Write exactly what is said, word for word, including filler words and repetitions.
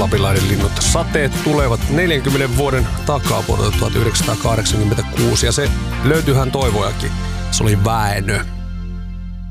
Lapilainen linnut. Sateet tulevat neljänkymmenen vuoden takaa vuodelta tuhatyhdeksänsataakahdeksankymmentäkuusi ja se löytyyhän toivojakin. Se oli Väinö.